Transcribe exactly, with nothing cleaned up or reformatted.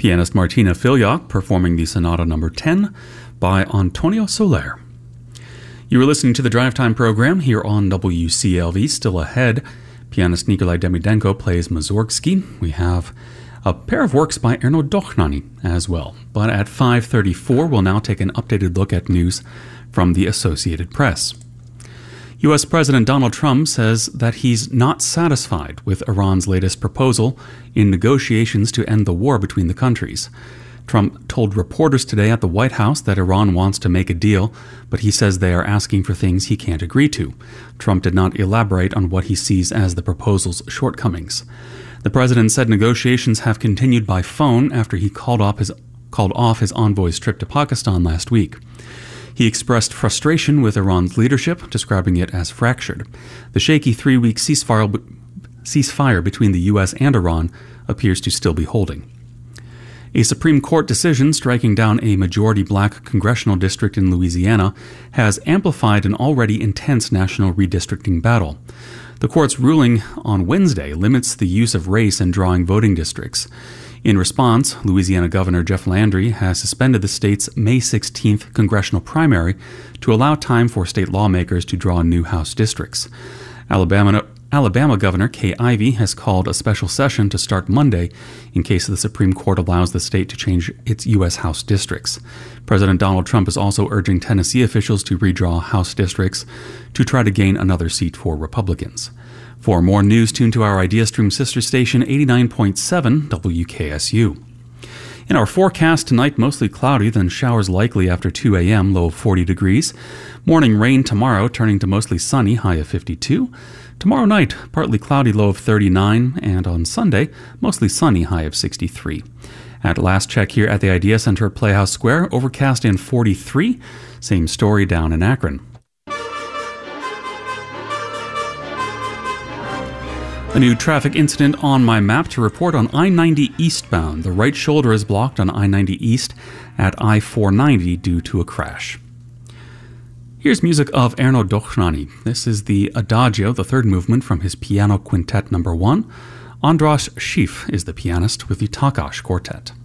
Pianist Martina Filioc performing the Sonata number ten by Antonio Soler. You were listening to the Drive Time program here on W C L V. Still ahead, pianist Nikolai Demidenko plays Mussorgsky. We have a pair of works by Erno Dochnany as well. But at five thirty-four, we'll now take an updated look at news from the Associated Press. U S President Donald Trump says that he's not satisfied with Iran's latest proposal in negotiations to end the war between the countries. Trump told reporters today at the White House that Iran wants to make a deal, but he says they are asking for things he can't agree to. Trump did not elaborate on what he sees as the proposal's shortcomings. The president said negotiations have continued by phone after he called off his, called off his envoy's trip to Pakistan last week. He expressed frustration with Iran's leadership, describing it as fractured. The shaky three-week ceasefire, ceasefire between the U S and Iran appears to still be holding. A Supreme Court decision striking down a majority-black congressional district in Louisiana has amplified an already intense national redistricting battle. The court's ruling on Wednesday limits the use of race in drawing voting districts. In response, Louisiana Governor Jeff Landry has suspended the state's May sixteenth congressional primary to allow time for state lawmakers to draw new House districts. Alabama, Alabama Governor Kay Ivey has called a special session to start Monday in case the Supreme Court allows the state to change its U S House districts. President Donald Trump is also urging Tennessee officials to redraw House districts to try to gain another seat for Republicans. For more news, tune to our IdeaStream sister station eighty-nine point seven W K S U. In our forecast tonight, mostly cloudy, then showers likely after two a.m., low of forty degrees. Morning rain tomorrow, turning to mostly sunny, high of fifty-two. Tomorrow night, partly cloudy, low of thirty-nine. And on Sunday, mostly sunny, high of sixty-three. At last check here at the Idea Center at Playhouse Square, overcast and forty-three. Same story down in Akron. A new traffic incident on my map to report on I ninety eastbound. The right shoulder is blocked on I ninety east at I four ninety due to a crash. Here's music of Erno Dochnany. This is the Adagio, the third movement from his Piano Quintet number one. Andras Schiff is the pianist with the Takash Quartet.